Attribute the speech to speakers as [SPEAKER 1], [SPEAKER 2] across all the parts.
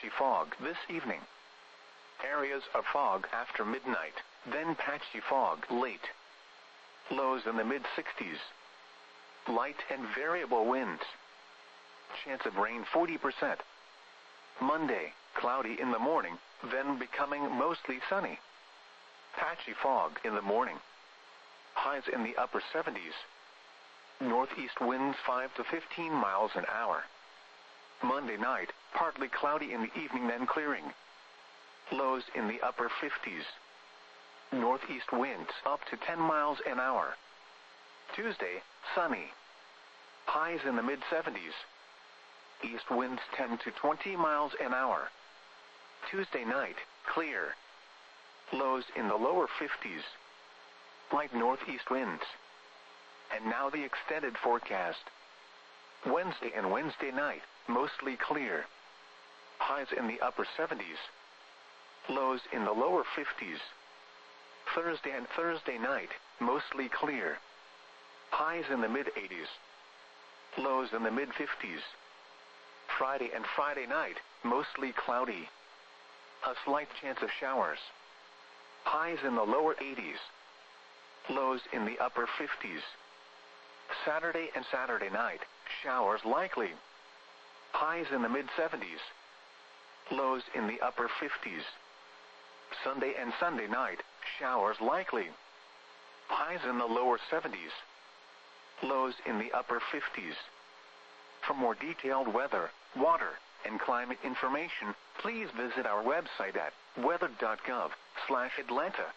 [SPEAKER 1] patchy fog this evening. Areas of fog after midnight, then patchy fog late. Lows in the mid-60s. Light and variable winds. Chance of rain 40%. Monday, cloudy in the morning, then becoming mostly sunny. Patchy fog in the morning. Highs in the upper 70s. Northeast winds 5 to 15 miles an hour. Monday night, partly cloudy in the evening then clearing. Lows in the upper 50s. Northeast winds up to 10 miles an hour. Tuesday, sunny. Highs in the mid-70s. East winds 10 to 20 miles an hour. Tuesday night, clear. Lows in the lower 50s. Light northeast winds. And now the extended forecast. Wednesday and Wednesday night, mostly clear. Highs in the upper 70s. Lows in the lower 50s. Thursday and Thursday night, mostly clear. Highs in the mid-80s. Lows in the mid-50s. Friday and Friday night, mostly cloudy. A slight chance of showers. Highs in the lower 80s. Lows in the upper 50s. Saturday and Saturday night, showers likely. Highs in the mid-70s. Lows in the upper 50s. Sunday and Sunday night, showers likely. Highs in the lower 70s. Lows in the upper 50s. For more detailed weather, water, and climate information, please visit our website at weather.gov/Atlanta.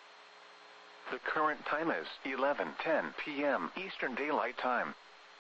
[SPEAKER 1] The current time is 11:10 p.m. Eastern Daylight Time.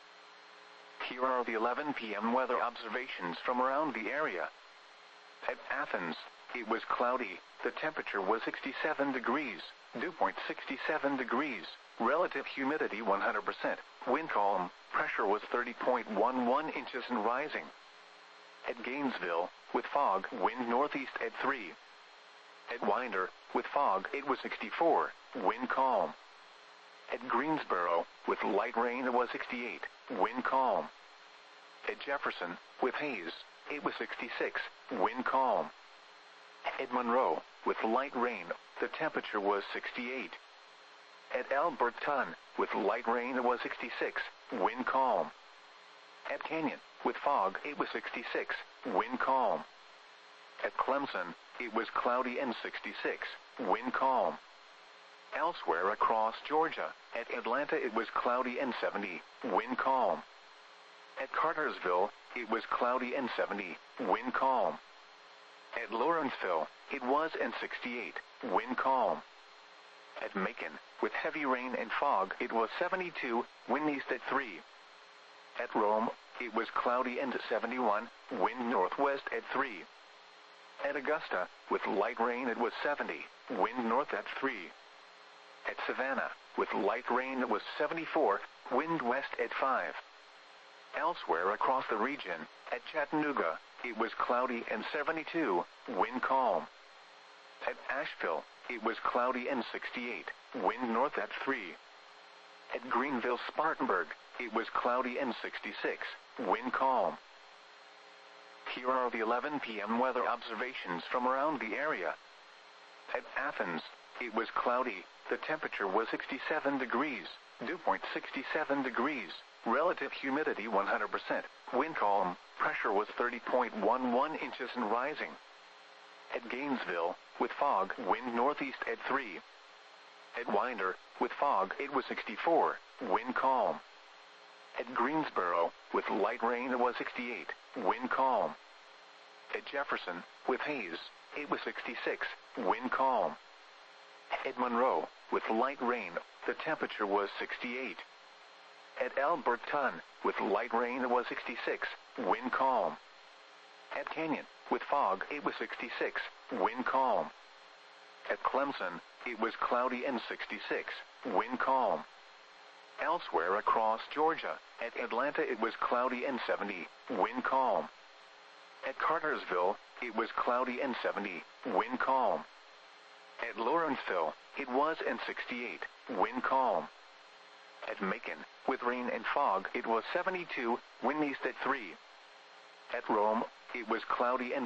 [SPEAKER 1] Here are the 11 p.m. weather observations from around the area. At Athens, it was cloudy. The temperature was 67 degrees, dew point 67 degrees, relative humidity 100%, wind calm, pressure was 30.11 inches and rising. At Gainesville, with fog, wind northeast at 3. At Winder, with fog, it was 64, wind calm. At Greensboro, with light rain, it was 68, wind calm. At Jefferson, with haze, it was 66, wind calm. At Monroe, with light rain, the temperature was 68. At Alberton, with light rain, it was 66, wind calm. At Canyon, with fog, it was 66, wind calm. At Clemson, it was cloudy and 66, wind calm. Elsewhere across Georgia, at Atlanta it was cloudy and 70, wind calm. At Cartersville, it was cloudy and 70, wind calm. At Lawrenceville, it was and 68, wind calm. At Macon, with heavy rain and fog, it was 72, wind east at 3. At Rome, it was cloudy and 71, wind northwest at 3. At Augusta, with light rain, it was 70, wind north at 3. At Savannah, with light rain, it was 74, wind west at 5. Elsewhere across the region, at Chattanooga, it was cloudy and 72, wind calm. At Asheville, it was cloudy and 68, wind north at 3. At Greenville-Spartanburg, it was cloudy and 66, wind calm. Here are the 11 p.m. weather observations from around the area. At Athens, it was cloudy. The temperature was 67 degrees, dew point 67 degrees, relative humidity 100%, wind calm, pressure was 30.11 inches and rising. At Gainesville, with fog, wind northeast at 3. At Winder, with fog, it was 64, wind calm. At Greensboro, with light rain, it was 68, wind calm. At Jefferson, with haze, it was 66, wind calm. At Monroe, with light rain, the temperature was 68. At Alberton, with light rain, it was 66, wind calm. At Canyon, with fog, it was 66, wind calm. At Clemson, it was cloudy and 66, wind calm. Elsewhere across Georgia, at Atlanta it was cloudy and 70, wind calm. At Cartersville, it was cloudy and 70, wind calm. At Lawrenceville, it was and 68, wind calm. At Macon, with rain and fog, it was 72, wind east at 3. At Rome, it was cloudy and